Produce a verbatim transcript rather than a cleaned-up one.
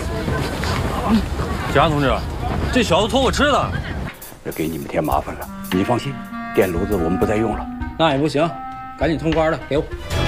警察同志，这小子托我吃的， 这给你们添麻烦了。你放心，电炉子我们不再用了。 那也不行，赶紧通关的给我。